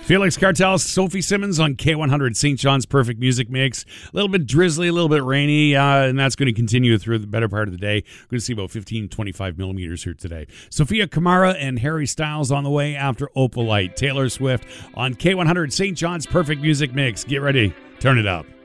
Felix Cartel, Sophie Simmons on K100 St. John's Perfect Music Mix. A little bit drizzly, a little bit rainy, and that's going to continue through the better part of the day. We're going to see about 15, 25 millimeters here today. Sophia Kamara and Harry Styles on the way after Opalite. Taylor Swift on K100 St. John's Perfect Music Mix. Get ready. Turn it up.